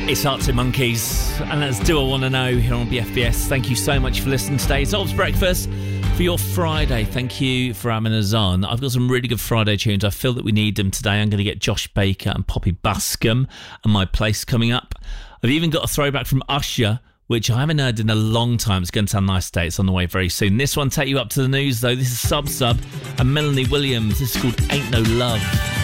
It's Arctic Monkeys, and that's Do I Want to Know here on BFBS. Thank you so much for listening today. It's Ob's Breakfast for your Friday. Thank you for having us on. I've got some really good Friday tunes. I feel that we need them today. I'm going to get Josh Baker and Poppy Bascom and My Place coming up. I've even got a throwback from Usher, which I haven't heard in a long time. It's going to sound nice today. It's on the way very soon. This one take you up to the news, though. This is Sub and Melanie Williams. This is called Ain't No Love.